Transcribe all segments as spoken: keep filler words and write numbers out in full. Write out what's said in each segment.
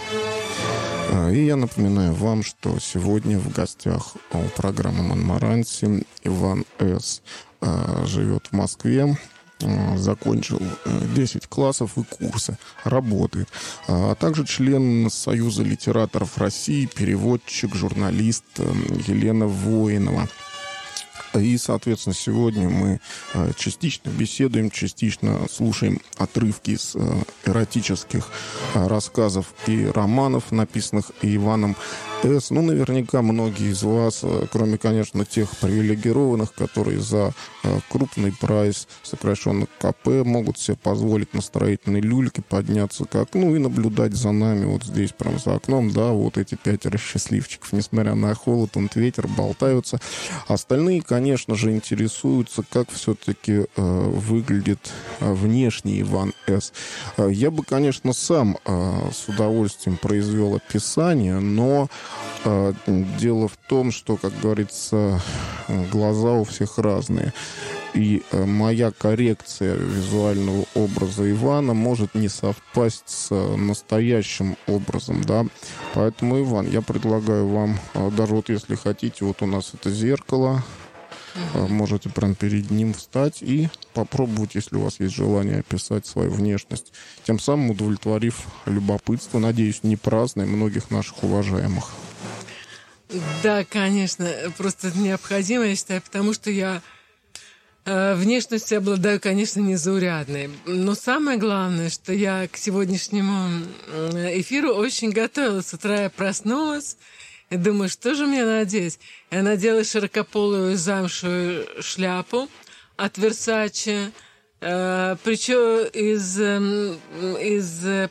И я напоминаю вам, что сегодня в гостях у программы «Монмаранси» Иван С. живет в Москве, закончил десять классов и курсы, работает. А также член Союза литераторов России, переводчик, журналист Елена Воинова. И, соответственно, сегодня мы частично беседуем, частично слушаем отрывки из эротических рассказов и романов, написанных Иваном С. Ну, наверняка многие из вас, кроме, конечно, тех привилегированных, которые за крупный прайс, сокращенно КП, могут себе позволить на строительной люльке подняться к окну и наблюдать за нами вот здесь, прямо за окном, да, вот эти пятеро счастливчиков, несмотря на холод, он ветер, болтаются. Остальные, конечно же, интересуются, как все-таки э, выглядит э, внешний Иван С. Э, я бы, конечно, сам э, с удовольствием произвел описание, но э, дело в том, что, как говорится, глаза у всех разные. И э, моя коррекция визуального образа Ивана может не совпасть с э, настоящим образом, да. Поэтому, Иван, я предлагаю вам, э, даже вот если хотите, вот у нас это зеркало, э, можете прям перед ним встать и попробовать, если у вас есть желание, описать свою внешность, тем самым удовлетворив любопытство, надеюсь, не праздное многих наших уважаемых. Да, конечно, просто необходимо, я считаю, потому что я внешностью обладаю, конечно, незаурядной. Но самое главное, что я к сегодняшнему эфиру очень готовилась. С утра я проснулась и думаю, что же мне надеть? Я надела широкополую замшевую шляпу от Versace, причем из, из,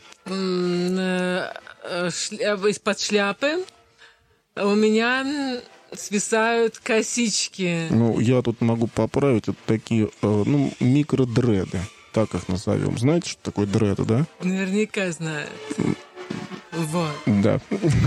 из-под шляпы у меня свисают косички. Ну, я тут могу поправить. Это такие, ну, микродреды, так их назовем. Знаете, что такое дреды, да? Наверняка знаю. Вот. Да.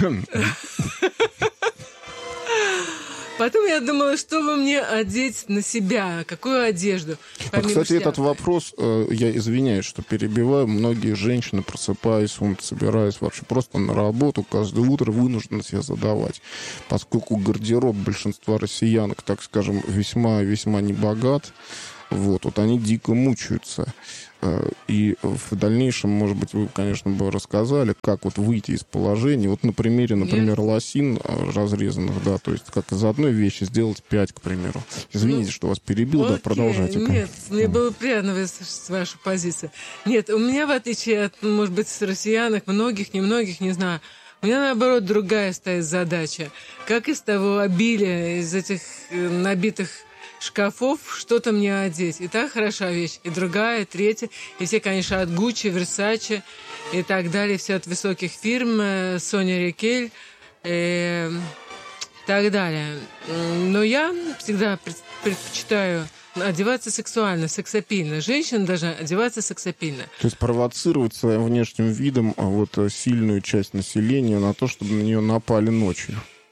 Потом я думала, что бы мне одеть на себя, какую одежду. Вот, кстати, шляпы. Этот вопрос, я извиняюсь, что перебиваю, многие женщины, просыпаясь, собираясь вообще просто на работу, каждое утро вынуждены себе задавать. Поскольку гардероб большинства россиянок, так скажем, весьма-весьма небогат, вот, вот они дико мучаются. И в дальнейшем, может быть, вы, конечно, бы рассказали, как вот выйти из положения. Вот на примере, например, лосин разрезанных, да, то есть как из одной вещи сделать пять, к примеру. Извините, ну, что вас перебил, окей, да, продолжайте. Нет, мне было приятно выслушать вашу позицию. Нет, у меня, в отличие от, может быть, россиянок, многих, немногих, не знаю, у меня, наоборот, другая стоит задача. Как из того обилия, из этих набитых шкафов что-то мне одеть. И так хороша вещь. И другая, и третья. И все, конечно, от Гуччи, Versace и так далее. Все от высоких фирм. Соня Рикель и так далее. Но я всегда предпочитаю одеваться сексуально, сексапильно. Женщина должна одеваться сексапильно. То есть провоцировать своим внешним видом вот сильную часть населения на то, чтобы на нее напали ночью.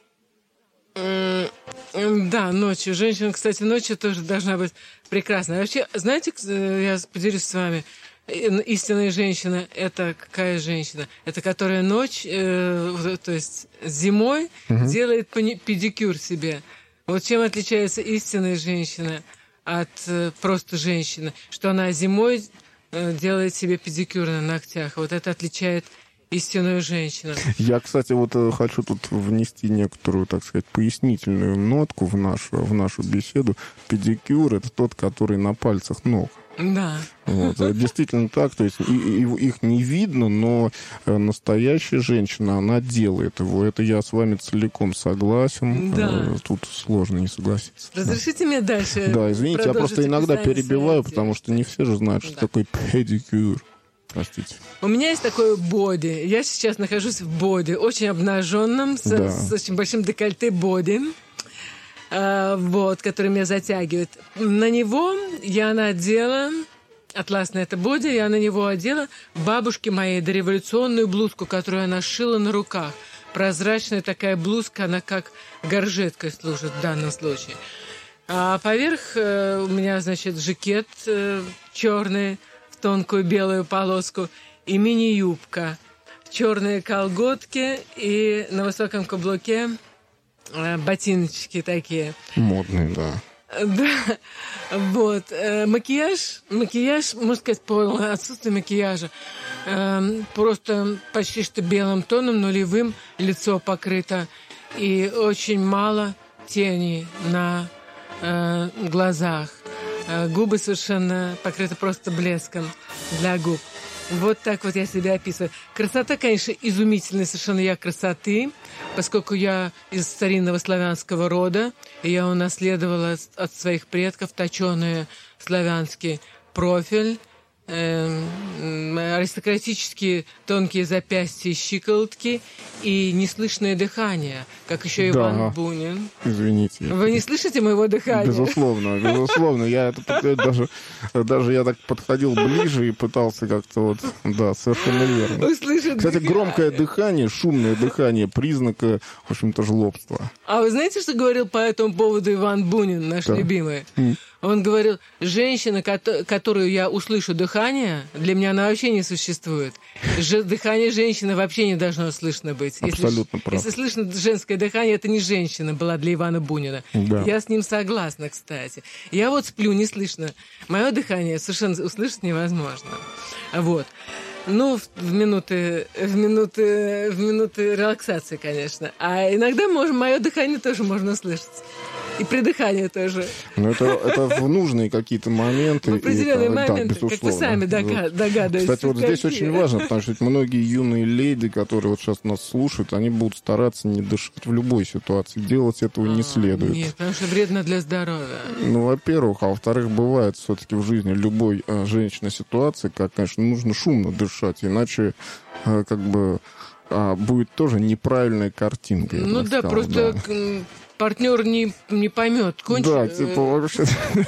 Да, ночью. Женщина, кстати, ночью тоже должна быть прекрасной. Вообще, знаете, я поделюсь с вами, истинная женщина – это какая женщина? Это которая ночь, э, то есть зимой, угу. делает педикюр себе. Вот чем отличается истинная женщина от э, просто женщины? Что она зимой э, делает себе педикюр на ногтях. Вот это отличает истинную женщину. Я, кстати, вот хочу тут внести некоторую, так сказать, пояснительную нотку в нашу, в нашу беседу. Педикюр – это тот, который на пальцах ног. Да. Вот. Действительно так, то есть и, и, их не видно, но настоящая женщина, она делает его. Это я с вами целиком согласен. Да. Тут сложно не согласиться. Разрешите да. мне дальше? Да, извините, я просто иногда перебиваю, потому что не все же знают, что да. такое педикюр. Простите. У меня есть такое боди. Я сейчас нахожусь в боди, очень обнаженном, с, да. с очень большим декольте боди, э, вот, который меня затягивает. На него я надела, атласное это боди, я на него одела бабушке моей дореволюционную блузку, которую она шила на руках. Прозрачная такая блузка, она как горжеткой служит в данном случае. А поверх э, у меня, значит, жакет э, черный, тонкую белую полоску и мини-юбка черные колготки и на высоком каблуке э, ботиночки такие. Модные, да. Да, вот. Э, макияж, макияж, можно сказать, полное отсутствие макияжа. Э, просто почти что белым тоном, нулевым, лицо покрыто. И очень мало тени на э, глазах. Э, губы совершенно покрыты просто блеском для губ. Вот так вот я себя описываю. Красота, конечно, изумительная совершенно я красоты, поскольку я из старинного славянского рода, и я унаследовала от своих предков точеный славянский профиль, э, аристократические тонкие запястья и щиколотки и неслышное дыхание, как еще Да. Иван Бунин. Извините. Вы не слышите моего дыхания? Безусловно, безусловно. Я это, даже, даже я так подходил ближе и пытался как-то вот... Да, совершенно верно. Услышать Кстати, дыхание. громкое дыхание, шумное дыхание, признак, в общем-то, жлобства. А вы знаете, что говорил по этому поводу Иван Бунин, наш Да. любимый? М. Он говорил, женщина, кото- которую я услышу дыхание, для меня она вообще не существует. Же- дыхание женщины вообще не должно слышно быть. Абсолютно если, прав. если слышно женское дыхание, это не женщина была для Ивана Бунина. Да. Я с ним согласна, кстати. Я вот сплю, не слышно. Мое дыхание совершенно услышать невозможно. Вот. Ну, в, в минуты, в минуты, в минуты релаксации, конечно. А иногда можем, мое дыхание тоже можно слышать. И при дыхании тоже. Но это, это в нужные какие-то моменты. В определенные и, да, моменты, как вы безусловно. сами дога- догадываетесь. Кстати, вот здесь какие. очень важно, потому что ведь многие юные леди, которые вот сейчас нас слушают, они будут стараться не дышать в любой ситуации. Делать этого не А, следует. Нет, потому что вредно для здоровья. Ну, во-первых, а во-вторых, бывает все-таки в жизни любой э, женщины ситуации, как, конечно, нужно шумно дышать, иначе э, как бы э, будет тоже неправильная картинка. я Ну бы да, сказал, просто да. к- партнер не, не поймет. Кончи... Да, типа вообще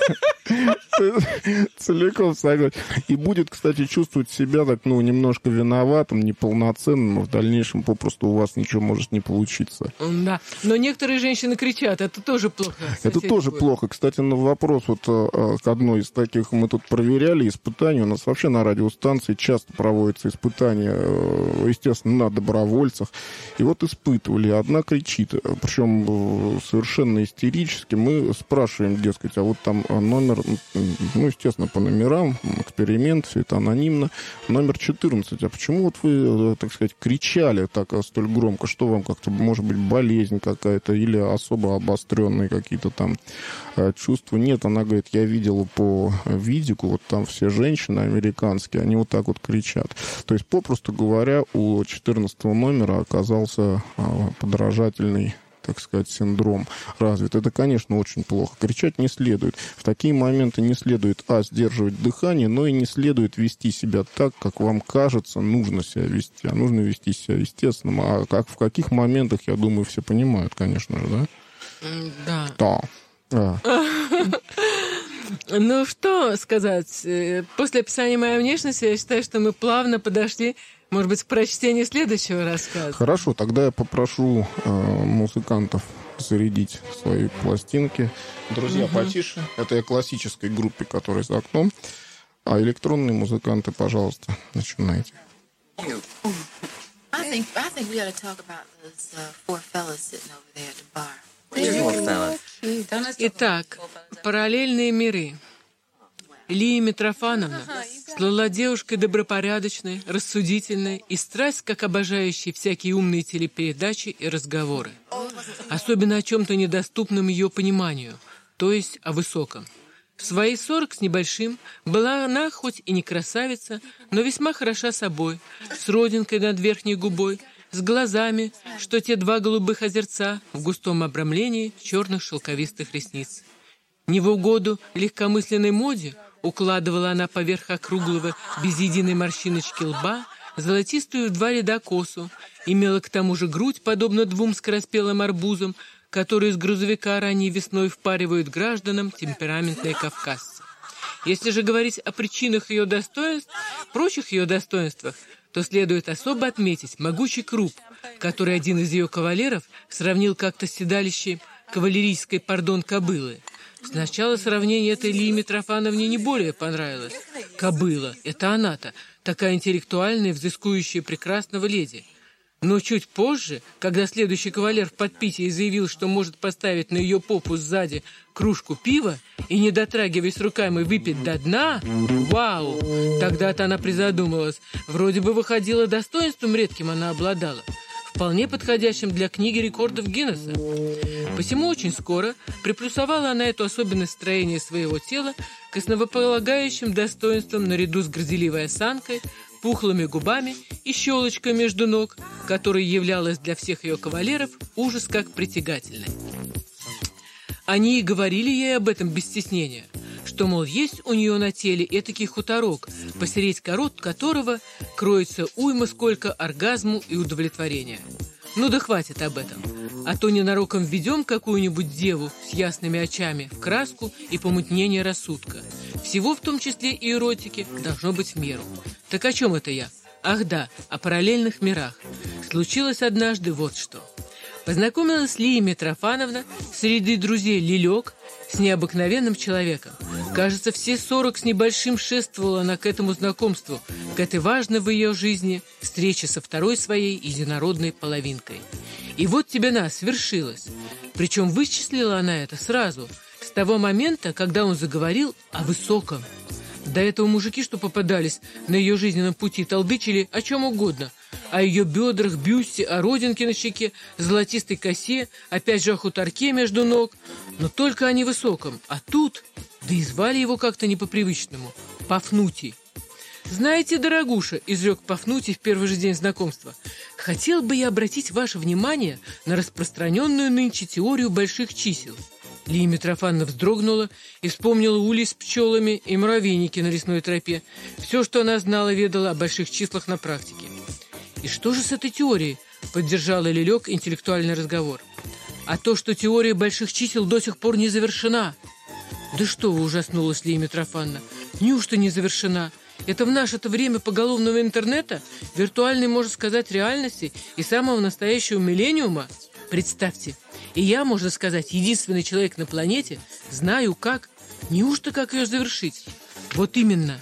целиком согласен. И будет, кстати, чувствовать себя так, ну, немножко виноватым, неполноценным, а в дальнейшем попросту у вас ничего может не получиться. Да. Но некоторые женщины кричат, это тоже плохо. Это Соседи тоже будут. плохо. Кстати, на вопрос вот э, к одной из таких мы тут проверяли испытания. У нас вообще на радиостанции часто проводятся испытания, э, естественно, на добровольцах. И вот испытывали. Одна кричит, причем э, совершенно истерически. Мы спрашиваем, дескать, а вот там номер, ну, естественно, по номерам, эксперимент, все это анонимно. Номер четырнадцать. А почему вот вы, так сказать, кричали так столь громко? Что вам как-то, может быть, болезнь какая-то или особо обостренные какие-то там чувства? Нет, она говорит, я видела по видику, вот там все женщины американские, они вот так вот кричат. То есть, попросту говоря, у четырнадцатого номера оказался подражательный, так сказать, синдром развит. Это, конечно, очень плохо. Кричать не следует. В такие моменты не следует, а, сдерживать дыхание, но и не следует вести себя так, как вам кажется, нужно себя вести. А нужно вести себя естественно. А как, в каких моментах, я думаю, все понимают, конечно же, да? М, Да. Да. А. Ну, что сказать? Э, После описания моей внешности, я считаю, что мы плавно подошли, может быть, к прочтению следующего рассказа. Хорошо, тогда я попрошу э, музыкантов зарядить свои пластинки. Друзья, Мгм. потише. Это я классической группе, которая за окном. А электронные музыканты, пожалуйста, начинайте. I think I think we ought to talk about those uh, four fellas sitting over there at the bar. Итак, параллельные миры. Лия Митрофановна слыла девушкой добропорядочной, рассудительной и страсть, как обожающей всякие умные телепередачи и разговоры. Особенно о чем-то недоступном ее пониманию, то есть о высоком. В свои сорок с небольшим была она хоть и не красавица, но весьма хороша собой, с родинкой над верхней губой, с глазами, что те два голубых озерца в густом обрамлении черных шелковистых ресниц. Не в угоду легкомысленной моде укладывала она поверх округлого, без единой морщиночки лба, золотистую в два ряда косу, имела к тому же грудь, подобно двум скороспелым арбузам, которые из грузовика ранней весной впаривают гражданам темпераментные кавказцы. Если же говорить о причинах ее достоинств, прочих ее достоинствах, то следует особо отметить могучий круп, который один из ее кавалеров сравнил как-то с седалищем кавалерийской, пардон, кобылы. Сначала сравнение этой Лии Митрофановне не более понравилось. Кобыла, это она-то. такая интеллектуальная, взыскующая прекрасного леди. Но чуть позже, когда следующий кавалер в подпитии заявил, что может поставить на ее попу сзади кружку пива и, не дотрагиваясь руками, выпить до дна, вау! Тогда-то она призадумалась. Вроде бы выходило, достоинством редким она обладала, вполне подходящим для книги рекордов Гиннесса. Посему очень скоро приплюсовала она эту особенность строения своего тела к основополагающим достоинствам наряду с горделивой осанкой, пухлыми губами и щелочкой между ног, которая являлась для всех ее кавалеров ужас как притягательной. Они и говорили ей об этом без стеснения, что, мол, есть у нее на теле этакий хуторок, посередь корот которого кроется уйма сколько оргазму и удовлетворения. Ну да хватит об этом, а то ненароком введем какую-нибудь деву с ясными очами в краску и помутнение рассудка. Всего, в том числе и эротики, должно быть в меру. Так о чем это я? Ах да, о параллельных мирах. Случилось однажды вот что. Познакомилась Лия Митрофановна среди друзей Лилек с необыкновенным человеком. Кажется, все сорок с небольшим шествовала она к этому знакомству, к этой важной в ее жизни встрече со второй своей единородной половинкой. И вот тебе на, свершилось. Причем вычислила она это сразу, с того момента, когда он заговорил о высоком. До этого мужики, что попадались на ее жизненном пути, толдычили о чем угодно. О ее бедрах, бюсте, о родинке на щеке, золотистой косе, опять же о хуторке между ног. Но только о невысоком. А тут, да и звали его как-то не по-привычному, Пафнутий. «Знаете, дорогуша», — изрек Пафнутий в первый же день знакомства, «хотел бы я обратить ваше внимание на распространенную нынче теорию больших чисел». Лия Митрофановна вздрогнула и вспомнила улей с пчелами и муравейники на лесной тропе. Все, что она знала, ведала о больших числах на практике. «И что же с этой теорией?» — поддержала Лилек интеллектуальный разговор. «А то, что теория больших чисел до сих пор не завершена». «Да что вы!» — ужаснулась Лия Митрофановна. «Неужто не завершена? Это в наше-то время поголовного интернета, виртуальной, можно сказать, реальности и самого настоящего миллениума? Представьте, и я, можно сказать, единственный человек на планете, знаю как. Неужто как ее завершить?» «Вот именно».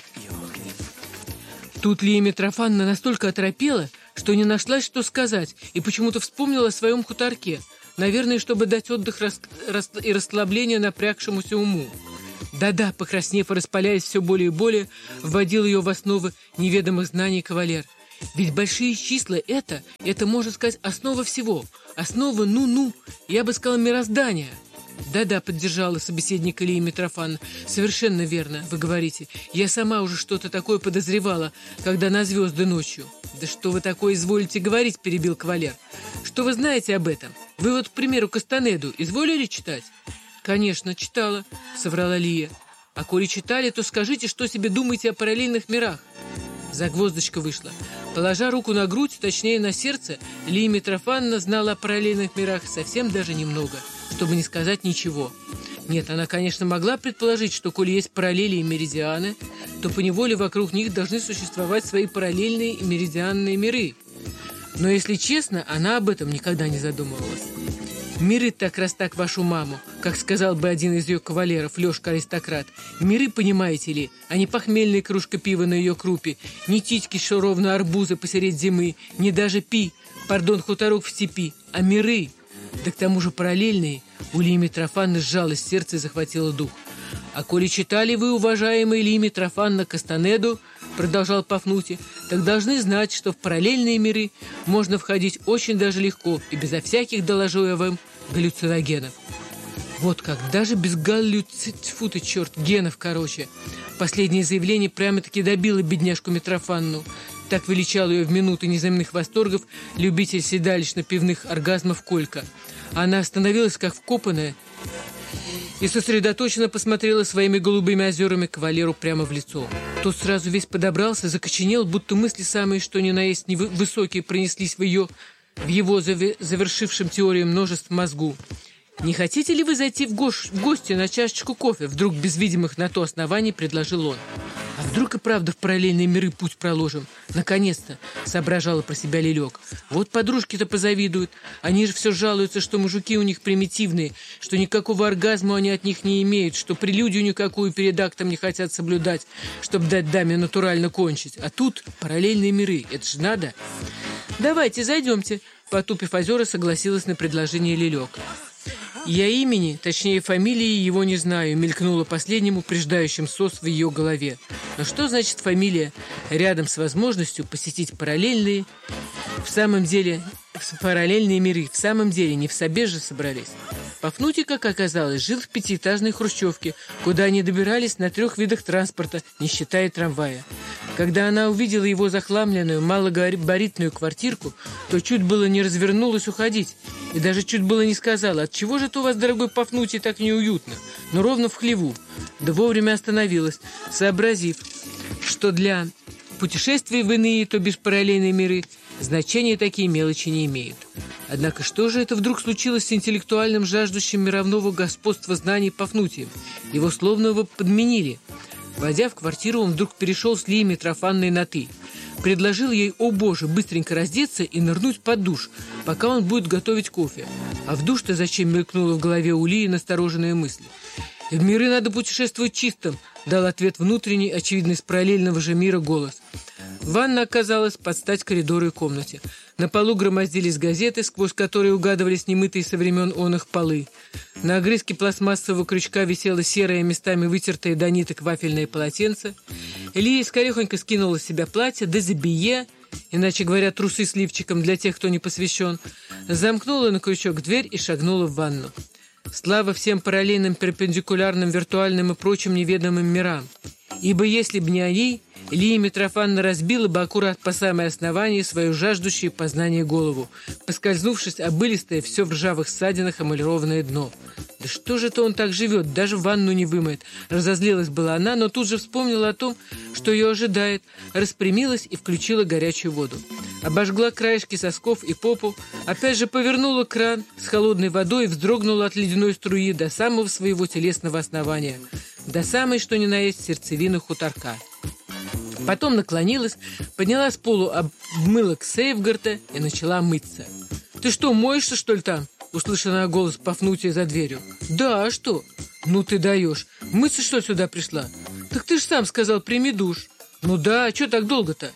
Тут Лия Митрофановна настолько оторопела, что не нашлась, что сказать, и почему-то вспомнила о своем хуторке, наверное, чтобы дать отдых рас... Рас... и расслабление напрягшемуся уму. Да-да, покраснев и распаляясь все более и более, вводил ее в основы неведомых знаний кавалер. Ведь большие числа — это, это, можно сказать, основа всего. Основа, ну-ну, я бы сказала, мироздания. Да-да, поддержала собеседника Лия Митрофановна. Совершенно верно, вы говорите. Я сама уже что-то такое подозревала, когда на звезды ночью. Да что вы такое изволите говорить, перебил кавалер. Что вы знаете об этом? Вы вот, к примеру, Кастанеду изволили читать? Конечно, читала, соврала Лия. А коли читали, то скажите, что себе думаете о параллельных мирах. Загвоздочка вышла. Положа руку на грудь, точнее на сердце, Лия Митрофановна знала о параллельных мирах совсем даже немного, чтобы не сказать ничего. Нет, она, конечно, могла предположить, что коли есть параллели и меридианы, то поневоле вокруг них должны существовать свои параллельные и меридианные миры. Но, если честно, она об этом никогда не задумывалась. «Миры так раз так вашу маму», как сказал бы один из ее кавалеров, Лешка-аристократ. «Миры, понимаете ли, а не похмельная кружка пива на ее крупе, не титьки, что ровно арбузы посередь зимы, не даже пи, пардон, хуторок в степи, а миры. Да к тому же параллельные». У Лии Митрофановны сжалось сердце и захватило дух. «А коли читали вы, уважаемая Лия Митрофановна, Кастанеду, — продолжал Пафнутий, — так должны знать, что в параллельные миры можно входить очень даже легко и безо всяких, доложу я вам, галлюциногенов». Вот как, даже без галлюци... ты черт, генов, короче. Последнее заявление прямо-таки добило бедняжку Митрофановну. Так величал ее в минуты неземных восторгов любитель седалищно-пивных оргазмов Колька. Она остановилась, как вкопанная, и сосредоточенно посмотрела своими голубыми озерами кавалеру прямо в лицо. Тот сразу весь подобрался, закоченел, будто мысли самые, что ни на есть невысокие, пронеслись в ее, в его завершившем теорию множеств мозгу. «Не хотите ли вы зайти в, гош... в гости на чашечку кофе?» Вдруг без видимых на то оснований предложил он. А вдруг и правда в параллельные миры путь проложим? Наконец-то, соображала про себя Лелек. Вот подружки-то позавидуют. Они же все жалуются, что мужики у них примитивные, что никакого оргазма они от них не имеют, что прелюдию никакую перед актом не хотят соблюдать, чтобы дать даме натурально кончить. А тут параллельные миры. Это же надо. Давайте, зайдемте. Потупив озера, согласилась на предложение Лелек. Я имени, точнее фамилии его не знаю, мелькнуло последним упреждающим сос в ее голове. Но что значит фамилия рядом с возможностью посетить параллельные, в самом деле, параллельные миры? В самом деле не в собе же собрались. Пафнутий, как оказалось, жил в пятиэтажной хрущевке, куда они добирались на трех видах транспорта, не считая трамвая. Когда она увидела его захламленную, малогабаритную квартирку, то чуть было не развернулась уходить. И даже чуть было не сказала: «Отчего же это у вас, дорогой Пафнутий, так неуютно?» Но ровно в хлеву. Да вовремя остановилась, сообразив, что для путешествий в иные, то бишь параллельные миры, значения такие мелочи не имеют. Однако что же это вдруг случилось с интеллектуальным, жаждущим мирового господства знаний Пафнутием? Его словно его подменили. Войдя в квартиру, он вдруг перешел с Лией Митрофановной на «ты». Предложил ей, о боже, быстренько раздеться и нырнуть под душ, пока он будет готовить кофе. А в душ-то зачем, мелькнула в голове у Лии настороженная мысль. «В миры надо путешествовать чистым», — дал ответ внутренний, очевидно, из параллельного же мира голос. Ванна оказалась под стать коридору и комнате. На полу громоздились газеты, сквозь которые угадывались немытые со времен он их полы. На огрызке пластмассового крючка висело серое, местами вытертое до ниток вафельное полотенце. Лия скорехонько скинула с себя платье, дезобие, иначе говоря, трусы с лифчиком для тех, кто не посвящен, замкнула на крючок дверь и шагнула в ванну. Слава всем параллельным, перпендикулярным, виртуальным и прочим неведомым мирам. Ибо если б не они, Лия Митрофановна разбила бы аккурат по самое основание свою жаждущую познания голову, поскользнувшись обылистое, все в ржавых ссадинах эмалированное дно. Да что же это он так живет, даже ванну не вымоет? Разозлилась была она, но тут же вспомнила о том, что ее ожидает, распрямилась и включила горячую воду. Обожгла краешки сосков и попу, опять же повернула кран с холодной водой и вздрогнула от ледяной струи до самого своего телесного основания, до самой, что ни на есть, сердцевины хуторка. Потом наклонилась, подняла с полу обмылок Сейфгарта и начала мыться. «Ты что, моешься, что ли, там?» — услышала она голос Пафнутия за дверью. «Да, а что?» «Ну ты даешь. Мыться, что ли, сюда пришла?» «Так ты ж сам сказал, прими душ». «Ну да, а что так долго-то?»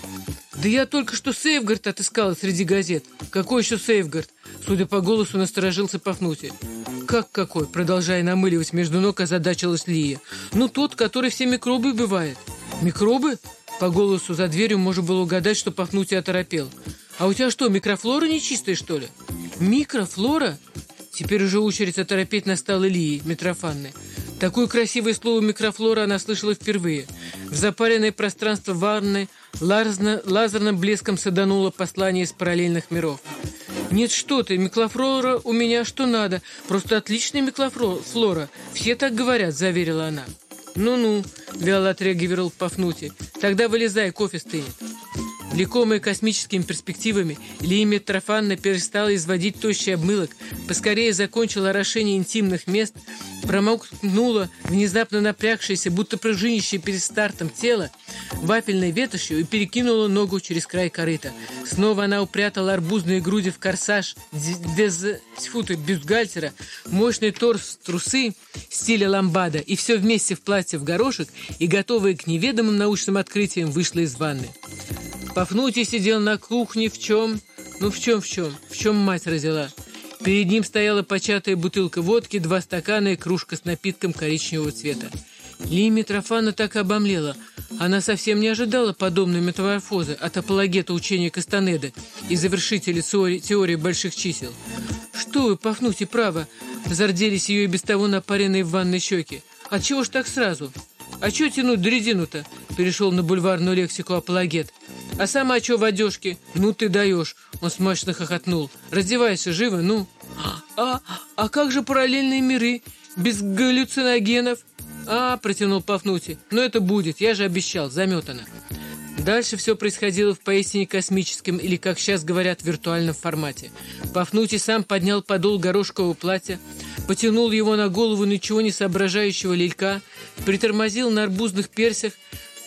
«Да я только что Сейфгард отыскала среди газет». «Какой еще Сейфгард?» Судя по голосу, насторожился Пафнутий. «Как какой?» — продолжая намыливать между ног, озадачилась Лия. «Ну тот, который все микробы убивает». «Микробы?» По голосу за дверью можно было угадать, что Пафнутий оторопел. «А у тебя что, микрофлора нечистая, что ли?» «Микрофлора?» Теперь уже очередь оторопеть настала Лии Митрофановны. Такое красивое слово «микрофлора» она слышала впервые. В запаренное пространство ванны лазерно, лазерным блеском садануло послание из параллельных миров. «Нет, что ты, микрофлора у меня что надо. Просто отличная микрофлора. Все так говорят», — заверила она. «Ну-ну», — вяло отреагировал Пафнутий. «Тогда вылезай, кофе стынет». Влекомая космическими перспективами, Лия Митрофановна перестала изводить тощий обмылок, поскорее закончила орошение интимных мест, промокнула внезапно напрягшееся, будто пружинящее перед стартом тело, вафельной ветошью и перекинула ногу через край корыта. Снова она упрятала арбузные груди в корсаж без фута бюстгальтера, мощный торс в трусы стиля ламбада и все вместе в платье в горошек и, готовая к неведомым научным открытиям, вышла из ванны. Пафнутий сидел на кухне в чем? Ну в чем, в чем? В чем мать родила? Перед ним стояла початая бутылка водки, два стакана и кружка с напитком коричневого цвета. Лия Митрофановна так обомлела. Она совсем не ожидала подобной метаморфозы от апологета учения Кастанеды и завершителя теории больших чисел. «Что вы, Пафнутий, право?» — зарделись ее и без того напаренные в ванной щеки. «Отчего ж так сразу?» «А чё тянуть дрезину-то?» — перешел на бульварную лексику апологет. «А сама чё в одежке? Ну ты даешь!» — он смачно хохотнул. «Раздевайся, живо, ну!» «А, а как же параллельные миры? Без галлюциногенов?» «А, — протянул Пафнутий, — но это будет, я же обещал, заметано». Дальше все происходило в поистине космическом или, как сейчас говорят, виртуальном формате. Пафнутий сам поднял подол горошкового платья, потянул его на голову ничего не соображающего лелька, притормозил на арбузных персях,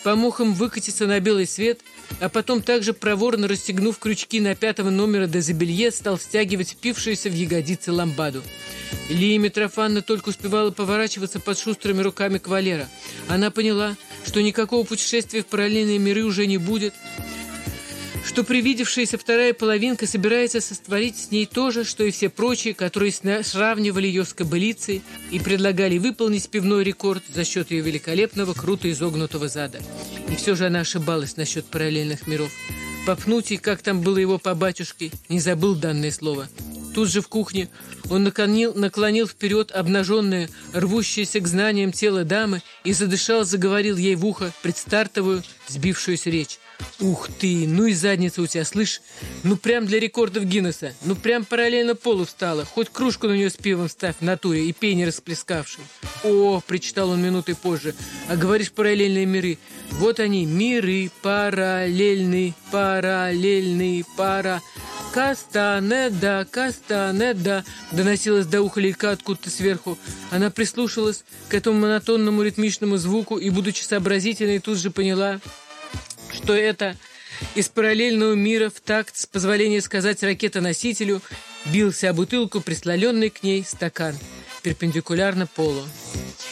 помог им выкатиться на белый свет, а потом также проворно расстегнув крючки на пятого номера дезобелье, стал стягивать впившуюся в ягодицы ламбаду. Лия Митрофановна только успевала поворачиваться под шустрыми руками кавалера. Она поняла, что никакого путешествия в параллельные миры уже не будет, что привидевшаяся вторая половинка собирается сотворить с ней то же, что и все прочие, которые сравнивали ее с кобылицей и предлагали выполнить пивной рекорд за счет ее великолепного, круто изогнутого зада. И все же она ошибалась насчет параллельных миров. Пафнутий, как там было его по батюшке, не забыл данное слово. Тут же в кухне он наклонил, наклонил вперед обнаженное, рвущееся к знаниям тело дамы и задышал, заговорил ей в ухо предстартовую, сбившуюся речь. «Ух ты! Ну и задница у тебя, слышь? Ну прям для рекордов Гиннесса! Ну прям параллельно полу встала! Хоть кружку на нее с пивом ставь в натуре и пей не расплескавшим!» «О!» — причитал он минутой позже. «А говоришь, параллельные миры! Вот они, миры, параллельные, параллельные, пара...» «Кастанеда, Кастанеда!» — доносилась до уха Лейка откуда-то сверху. Она прислушалась к этому монотонному ритмичному звуку и, будучи сообразительной, тут же поняла, что это из параллельного мира в такт, с позволения сказать ракетоносителю, бился о бутылку, прислоненный к ней стакан, перпендикулярно полу.